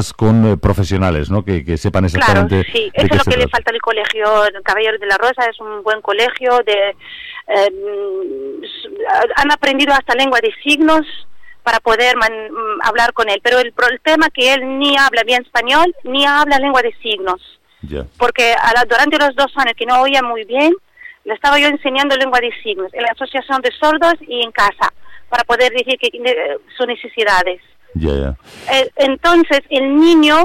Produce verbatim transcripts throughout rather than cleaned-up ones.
con eh, profesionales, ¿no? Que, que sepan exactamente. Claro, sí, de eso qué es lo se que le trata. falta al colegio Caballero de la Rosa, es un buen colegio, de eh, han aprendido hasta lengua de signos para poder man, hablar con él, pero el, el tema es que él ni habla bien español, ni habla lengua de signos, yeah. porque a la, durante los dos años que no oía muy bien, le estaba yo enseñando lengua de signos, en la asociación de sordos y en casa, para poder decir que eh, sus necesidades. Yeah, yeah. Eh, entonces el niño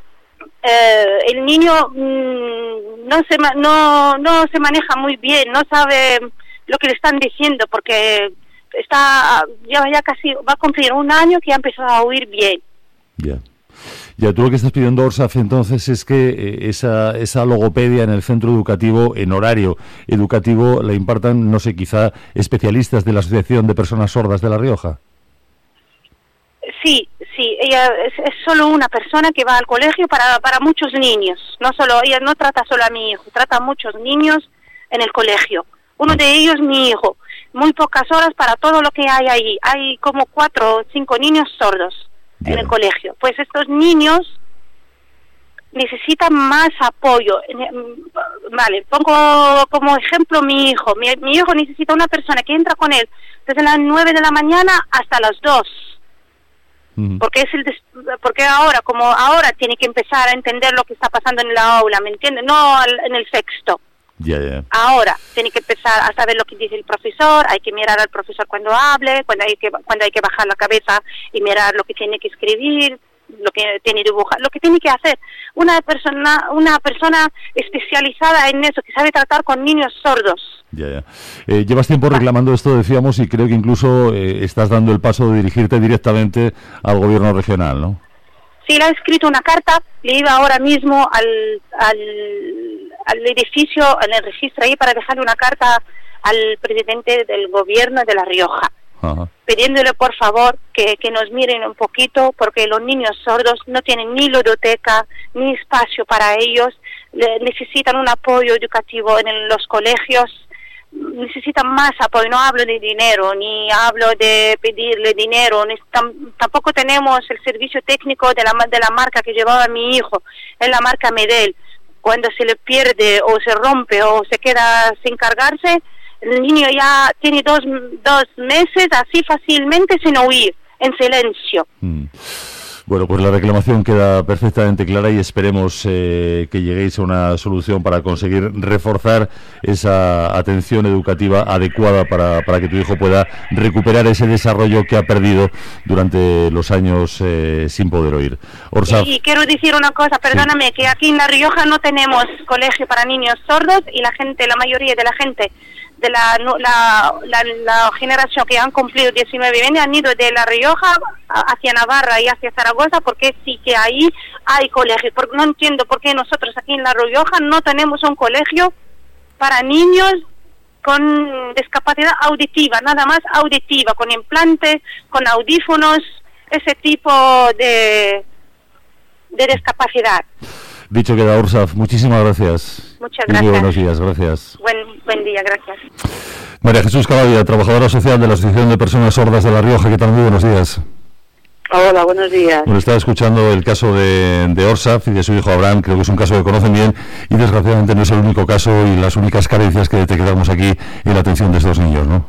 eh, el niño mmm, no se no no se maneja muy bien, no sabe lo que le están diciendo, porque está ya ya casi va a cumplir un año que ha empezado a oír bien. Ya. Yeah. Ya, tú lo que estás pidiendo, Orsaf, entonces es que eh, esa esa logopedia en el centro educativo, en horario educativo, la impartan, no sé, quizá especialistas de la Asociación de Personas Sordas de La Rioja. Sí, sí, ella es, es solo una persona que va al colegio para para muchos niños, no solo ella no trata solo a mi hijo, trata a muchos niños en el colegio. Uno de ellos mi hijo, muy pocas horas para todo lo que hay ahí. Hay como cuatro o cinco niños sordos yeah. en el colegio. Pues estos niños necesitan más apoyo. Vale, pongo como ejemplo mi hijo. Mi, mi hijo necesita una persona que entra con él desde las nueve de la mañana hasta las dos. Porque es el des porque ahora como ahora tiene que empezar a entender lo que está pasando en la aula, ¿me entiendes? No al, en el sexto. Yeah, yeah. Ahora tiene que empezar a saber lo que dice el profesor, hay que mirar al profesor cuando hable, cuando hay que cuando hay que bajar la cabeza y mirar lo que tiene que escribir, lo que tiene que dibujar, lo que tiene que hacer. Una persona una persona especializada en eso, que sabe tratar con niños sordos. Ya, ya. Eh, llevas tiempo reclamando esto, decíamos, y creo que incluso eh, estás dando el paso de dirigirte directamente al gobierno regional, ¿no? Sí, le he escrito una carta, le iba ahora mismo al, al, al edificio, en el registro ahí, para dejarle una carta al presidente del gobierno de La Rioja, Ajá. pidiéndole por favor que, que nos miren un poquito, porque los niños sordos no tienen ni ludoteca, ni espacio para ellos, le, necesitan un apoyo educativo en los colegios, necesitan más apoyo. No hablo de dinero, ni hablo de pedirle dinero, ni, tam, tampoco tenemos el servicio técnico de la, de la marca que llevaba mi hijo, es la marca Medel. Cuando se le pierde o se rompe o se queda sin cargarse, el niño ya tiene dos, dos meses así fácilmente sin oír, en silencio. Mm. Bueno, pues la reclamación queda perfectamente clara y esperemos eh, que lleguéis a una solución para conseguir reforzar esa atención educativa adecuada para, para que tu hijo pueda recuperar ese desarrollo que ha perdido durante los años eh, sin poder oír. Orsaf. Y quiero decir una cosa, perdóname, sí. que aquí en La Rioja no tenemos colegio para niños sordos y la gente, la mayoría de la gente de la, la, la, la generación que han cumplido diecinueve años han ido de La Rioja hacia Navarra y hacia Zaragoza, porque sí que ahí hay colegio. Porque no entiendo por qué nosotros aquí en La Rioja no tenemos un colegio para niños con discapacidad auditiva, nada más auditiva, con implantes, con audífonos, ese tipo de, de discapacidad. Dicho queda, Orsaf, muchísimas gracias. Muchas gracias. Y buenos días, gracias. Buen, buen día, gracias. María Jesús Cavalla, trabajadora social de la Asociación de Personas Sordas de La Rioja. ¿Qué tal? Muy buenos días. Hola, buenos días. Bueno, estaba escuchando el caso de, de Orsaf y de su hijo Abraham. Creo que es un caso que conocen bien y desgraciadamente no es el único caso y las únicas carencias que detectamos aquí en la atención de estos niños, ¿no?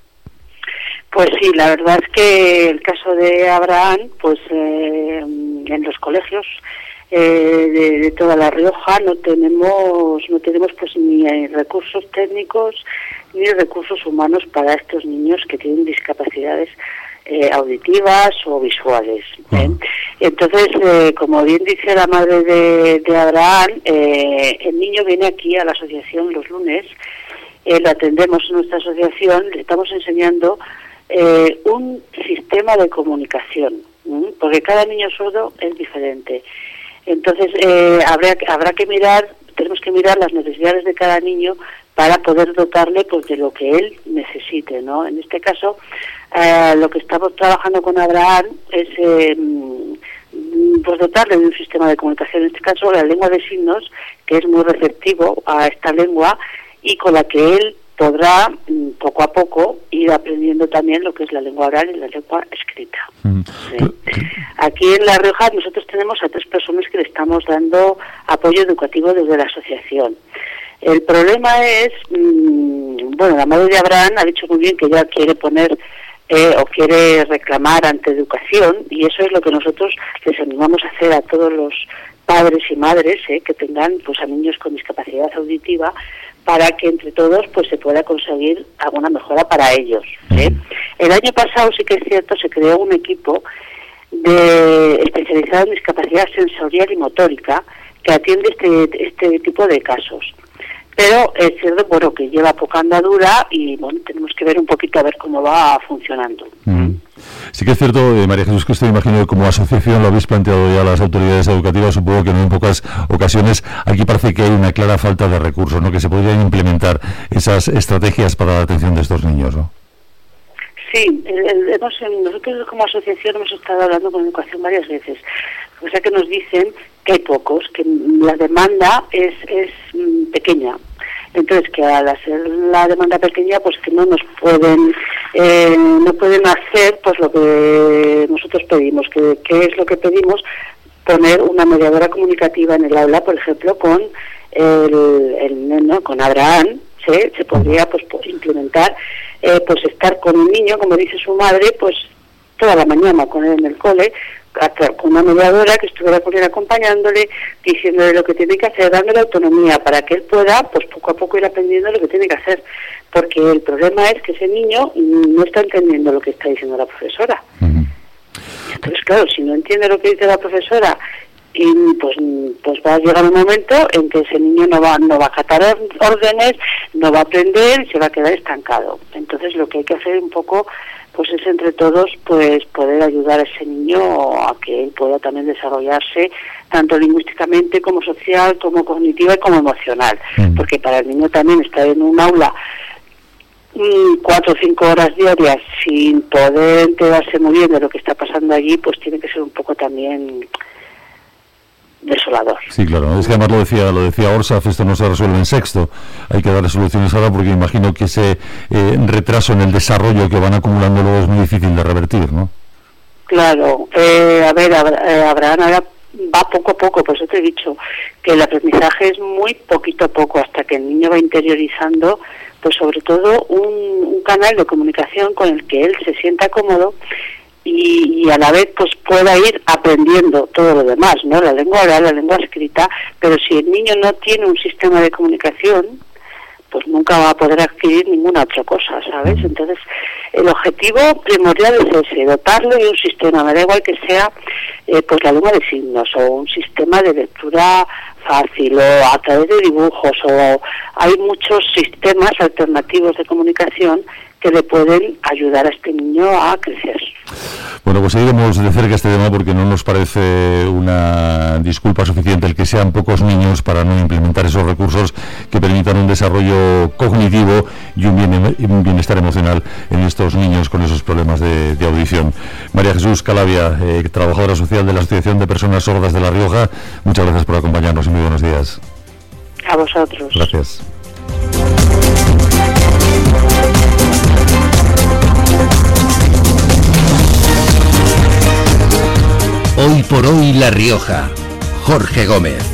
Pues sí, la verdad es que el caso de Abraham, pues eh, en los colegios Eh, de, de toda La Rioja no tenemos no tenemos pues ni recursos técnicos ni recursos humanos para estos niños que tienen discapacidades eh, auditivas o visuales, ¿eh? Uh-huh. Entonces, eh, como bien dice la madre de, de Abraham, eh, el niño viene aquí a la asociación los lunes, eh, lo atendemos en nuestra asociación, le estamos enseñando eh, un sistema de comunicación, ¿eh? Porque cada niño sordo es diferente. Entonces eh, habrá, habrá que mirar, tenemos que mirar las necesidades de cada niño para poder dotarle pues de lo que él necesite, ¿no? En este caso, eh, lo que estamos trabajando con Abraham es eh, pues dotarle de un sistema de comunicación, en este caso la lengua de signos, que es muy receptivo a esta lengua y con la que él podrá poco a poco ir aprendiendo también lo que es la lengua oral y la lengua escrita. Mm. ¿Sí? Aquí en La Rioja nosotros tenemos a tres personas que le estamos dando apoyo educativo desde la asociación. El problema es, mmm, bueno, la madre de Abraham ha dicho muy bien que ella quiere poner eh, o quiere reclamar ante educación, y eso es lo que nosotros les animamos a hacer a todos los padres y madres eh, que tengan pues a niños con discapacidad auditiva, para que entre todos pues se pueda conseguir alguna mejora para ellos. ¿eh? El año pasado sí que es cierto, se creó un equipo de especializado en discapacidad sensorial y motórica que atiende este este tipo de casos. Pero es cierto, bueno, que lleva poca andadura y bueno, tenemos que ver un poquito a ver cómo va funcionando. Mm. Sí que es cierto, eh, María Jesús, que esto imagino que como asociación lo habéis planteado ya a las autoridades educativas, supongo que no en pocas ocasiones. Aquí parece que hay una clara falta de recursos, ¿no? Que se podrían implementar esas estrategias para la atención de estos niños, ¿no? Sí, hemos, nosotros como asociación hemos estado hablando con educación varias veces. O sea que nos dicen que hay pocos, que la demanda es, es pequeña. Entonces, que al hacer la demanda pequeña, pues que no nos pueden eh, no pueden hacer pues lo que nosotros pedimos. Que, ¿Qué es lo que pedimos? Poner una mediadora comunicativa en el aula, por ejemplo, con el, el neno, con Abraham, ¿sí? Se podría pues implementar, eh, pues estar con un niño, como dice su madre, pues toda la mañana con él en el cole, con una mediadora que estuviera con él acompañándole, diciéndole lo que tiene que hacer, dándole autonomía para que él pueda, pues poco a poco ir aprendiendo lo que tiene que hacer, porque el problema es que ese niño no está entendiendo lo que está diciendo la profesora. Uh-huh. Entonces, claro, si no entiende lo que dice la profesora, y pues pues va a llegar un momento en que ese niño no va no va a acatar órdenes, no va a aprender y se va a quedar estancado. Entonces, lo que hay que hacer un poco pues es entre todos pues poder ayudar a ese niño a que él pueda también desarrollarse tanto lingüísticamente como social, como cognitiva y como emocional, mm. porque para el niño también estar en un aula mmm, cuatro o cinco horas diarias sin poder enterarse muy bien de lo que está pasando allí, pues tiene que ser un poco también desolador. Sí, claro, es que además lo decía lo decía Orsaf, esto no se resuelve en sexto, hay que darle soluciones ahora, porque imagino que ese eh, retraso en el desarrollo que van acumulando luego es muy difícil de revertir, ¿no? Claro, eh, a ver, Abraham ahora va poco a poco, por eso te he dicho que el aprendizaje es muy poquito a poco, hasta que el niño va interiorizando, pues sobre todo un, un canal de comunicación con el que él se sienta cómodo, Y, y a la vez pues pueda ir aprendiendo todo lo demás, ¿no? La lengua oral, la lengua escrita, pero si el niño no tiene un sistema de comunicación, pues nunca va a poder adquirir ninguna otra cosa, ¿sabes? Entonces, el objetivo primordial es ese, dotarlo de un sistema, me da igual que sea eh, pues la lengua de signos o un sistema de lectura fácil o a través de dibujos, o hay muchos sistemas alternativos de comunicación que le pueden ayudar a este niño a crecer. Bueno, pues seguiremos de cerca este tema, porque no nos parece una disculpa suficiente el que sean pocos niños para no implementar esos recursos que permitan un desarrollo cognitivo y un, bien, un bienestar emocional en estos niños con esos problemas de, de audición. María Jesús Calavia, eh, trabajadora social de la Asociación de Personas Sordas de La Rioja, muchas gracias por acompañarnos y muy buenos días. A vosotros. Gracias. Hoy por hoy La Rioja. Jorge Gómez.